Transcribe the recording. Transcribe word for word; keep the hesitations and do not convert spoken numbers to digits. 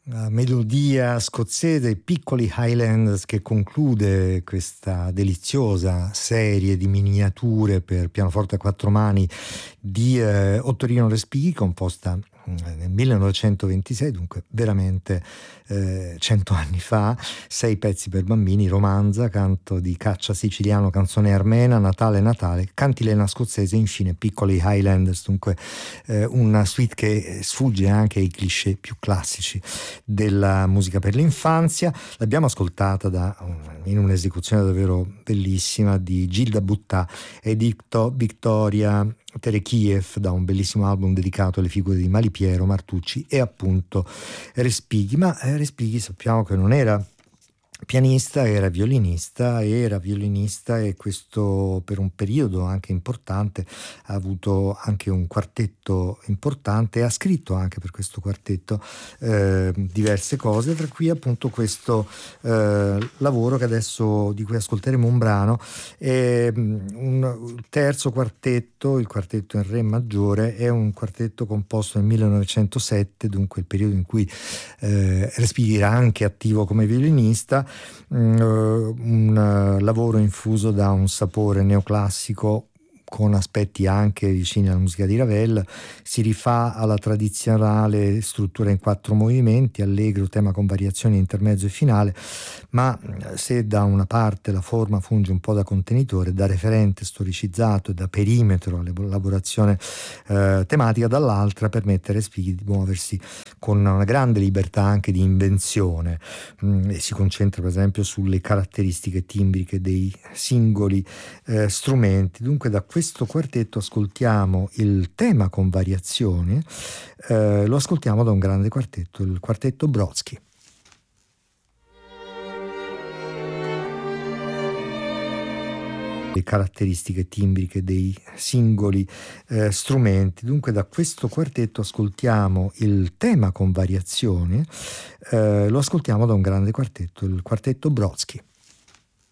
La melodia scozzese Piccoli Highlanders che conclude questa deliziosa serie di miniature per pianoforte a quattro mani di eh, Ottorino Respighi, composta nel millenovecentoventisei, dunque veramente eh, cento anni fa. Sei pezzi per bambini: romanza, canto di caccia siciliano, canzone armena, Natale Natale, cantilena scozzese e infine Piccoli Highlanders, dunque eh, una suite che sfugge anche ai cliché più classici della musica per l'infanzia. L'abbiamo ascoltata da, in un'esecuzione davvero bellissima di Gilda Buttà e di Victoria Terekiev, da un bellissimo album dedicato alle figure di Malipiero, Martucci e appunto Respighi. Ma eh, Respighi sappiamo che non era pianista, era violinista, era violinista e questo per un periodo anche importante ha avuto anche un quartetto importante e ha scritto anche per questo quartetto eh, diverse cose, tra cui appunto questo eh, lavoro che adesso di cui ascolteremo un brano, è un terzo quartetto, il quartetto in re maggiore. È un quartetto composto nel millenovecentosette, dunque il periodo in cui eh, Respighi era anche attivo come violinista. Un lavoro infuso da un sapore neoclassico con aspetti anche vicini alla musica di Ravel. Si rifà alla tradizionale struttura in quattro movimenti, allegro, tema con variazioni, intermezzo e finale, ma se da una parte la forma funge un po' da contenitore, da referente storicizzato e da perimetro all'elaborazione eh, tematica, dall'altra permette a Respighi di muoversi con una grande libertà anche di invenzione mh, e si concentra per esempio sulle caratteristiche timbriche dei singoli eh, strumenti. Dunque da questo quartetto ascoltiamo il tema con variazioni, eh, lo ascoltiamo da un grande quartetto, il quartetto Brodsky. Le caratteristiche timbriche dei singoli eh, strumenti. Dunque da questo quartetto ascoltiamo il tema con variazioni, eh, lo ascoltiamo da un grande quartetto, il quartetto Brodsky.